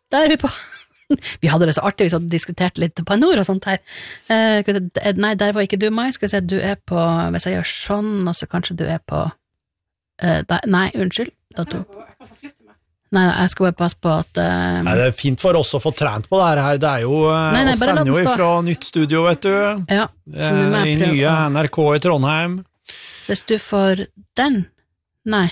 der er vi på. Vi hadde det så artig, vi hadde diskutert litt på nord og sånt her. Nei, der var ikke du, Mai. Skal vi se, du er på, hvis jeg gjør sånn, og så kanskje du er på, nei, unnskyld. Jeg kan forflytte meg. Nei, jeg skal bare passe på at... Nei, det er fint for oss å få trent på det her. Det er jo, oss sender jo fra nytt studio, vet du. Ja. I nye NRK i Trondheim. Hvis du får den? Nei.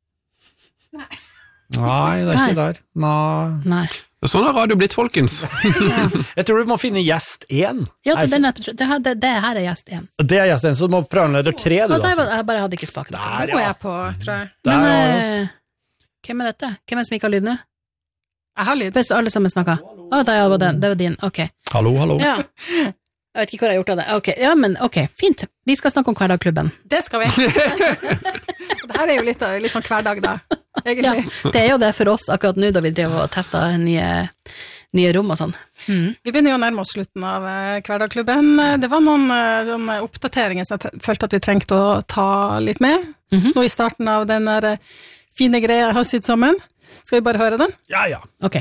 Nei, det er ikke der. Nei. Sånn har radio blitt, folkens. Jeg tror du må finne gjest 1. Ja, det her er gjest 1. Det er gjest 1, så du må prøve leder 3, du. Jeg bare hadde ikke spaket. Der, ja. Nå er jeg på, tror jeg. Men, hvem er dette? Hvem er det som ikke har lyd nå? Jeg har lyd. Hvis alle sammen snakker. Det var din, ok. Hallo. Ja. Jeg vet ikke hvor jeg har gjort av det. Ok, ja, men ok, fint. Vi skal snakke om Hverdagklubben. Det skal vi. Det her er jo litt sånn hverdag da, egentlig. Ja, det er jo det for oss akkurat nå, da vi driver og tester nye rom og sånn. Vi begynner jo å nærme oss slutten av Hverdagklubben. Det var noen oppdateringer som jeg følte at vi trengte å ta litt med. Nå i starten av den der fine greia jeg har sydd sammen. Skal vi bare høre den? Ja. Ok.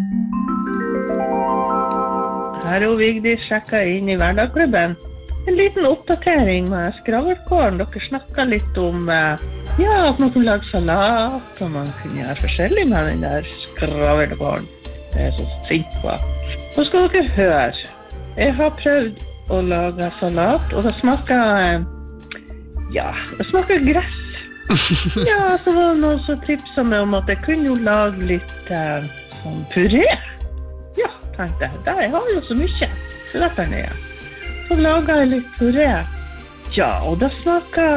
Her er Vigdis sjekka inn i Hverdagklubben. En liten oppdatering med skravlkålen. Dere snakket litt om at man kunne lage salat, og man kunne gjøre forskjellig med den der skravlkålen. Det er så sint på. Så skal dere høre. Jeg har prøvd å lage salat, og det smaker gress. Ja, så var det noen som tipset meg om at jeg kunne jo lage litt sånn puré. Ja, tenkte jeg, jeg har jo så mye. Så dette er nye. Så laget jeg litt puré. Ja, og det smaker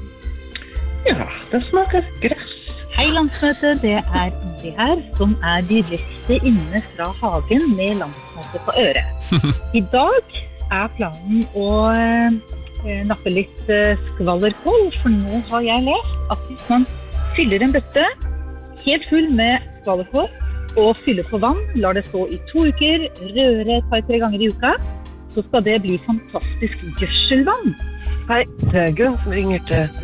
gress. Hei landsmøte, det er Ingrid her, som er direkte inne fra hagen med landsmøte på øret. I dag er planen å nappe litt skvallerkål, for nå har jeg lest at hvis man fyller en bøtte helt full med skvallerkål, og fyller på vann, lar det stå i 2 uker, røre et par-3 ganger i uka, så skal det bli fantastisk gjødselvann. Hei, det er Gunn som ringer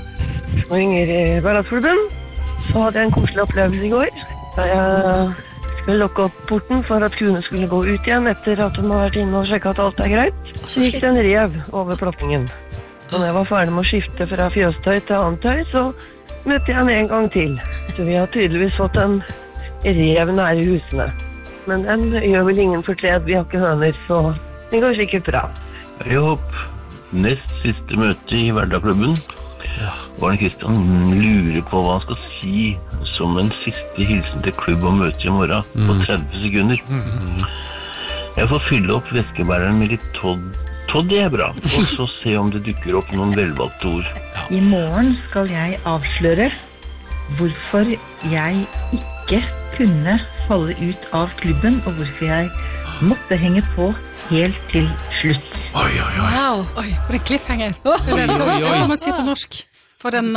i Hverdagsklubben. Så hadde jeg en koselig opplevelse i går, da jeg skulle lukke opp porten for at kuene skulle gå ut igjen etter at de har vært inne og sjekket at alt er greit. Så gikk det en rev over plokkingen. Så når jeg var ferdig med å skifte fra fjøstøy til annet tøy, så møtte jeg den en gang til. Så vi har tydeligvis fått en rev nære husene. Men den gjør vel ingen fortred, vi har ikke høner, så det går sikkert bra. Hei hopp, nest siste møte i Hverdagklubben. Barne Kristian lurer på hva han skal si som en siste hilsen til klubb og møte i morgen på 30 sekunder. Jeg får fylle opp veskebæreren med litt Todd er bra, og så se om det dukker opp noen velvalgte ord. I morgen skal jeg avsløre hvorfor jeg ikke kunne falle ut av klubben, og hvorfor jeg måtte henge på helt til slutt. Wow, for en cliffhanger. Hva kan man si på norsk? For en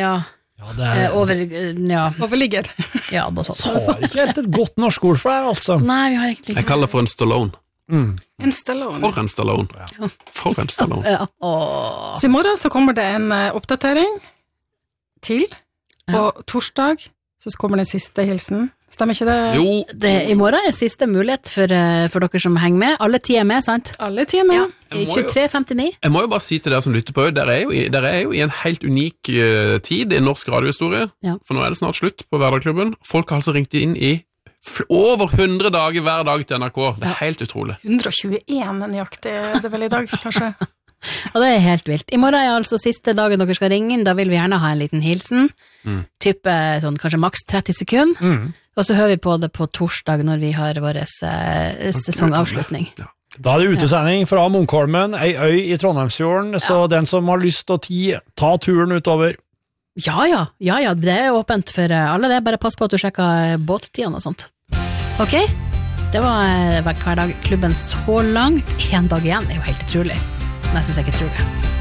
overligger. Ja, det sånn. Så har ikke helt et godt norsk ord for det, altså. Nei, vi har egentlig ikke. Jeg kaller det for en Stallone. En Stallone. For en Stallone. Ja. Så i morgen så kommer det en oppdatering til, og torsdag så kommer den siste hilsen. Stemmer ikke det? Jo. I morgen er siste mulighet for dere som henger med. Alle 10 er med, sant? Alle 10 er med. Ja. 23.59. Jeg må jo bare si til dere som lytter på, dere er jo i en helt unik tid i norsk radiohistorie, for nå er det snart slutt på Hverdagklubben. Folk har altså ringt inn i over 100 dager hver dag til NRK. Det er helt utrolig. 121 nøyaktig, det er vel i dag, kanskje? Og det er helt vilt. I morgen er altså siste dagen dere skal ringe inn, da vil vi gjerne ha en liten hilsen, type sånn kanskje maks 30 sekunder, og så hører vi på det på torsdag når vi har vår sesongavslutning. Da er det utesending fra Munkholmen, ei øy i Trondheimsfjorden, så den som har lyst til å ta turen utover. Ja, det er åpent for alle det, bare pass på at du sjekker båttidene og sånt. Ok, det var Hverdagklubben så langt. 1 dag igjen, det er jo helt utrolig. Nesten ikke tror det.